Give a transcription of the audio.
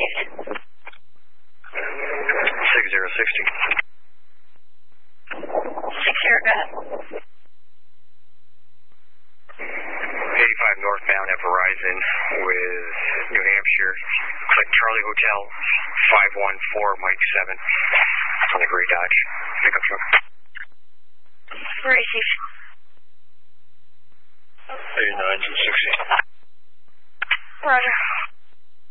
located? 6060. 60, go ahead. 85 northbound at Verizon with New Hampshire. Click Charlie Hotel, 514 Mike 7 on the gray Dodge pickup truck. Received. 89 to 60. Roger.